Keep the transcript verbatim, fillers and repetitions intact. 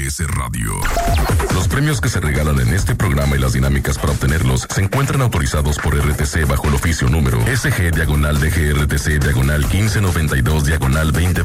S Radio. Los premios que se regalan en este programa y las dinámicas para obtenerlos se encuentran autorizados por R T C bajo el oficio número S G diagonal D G R T C diagonal quince noventa y dos diagonal veinte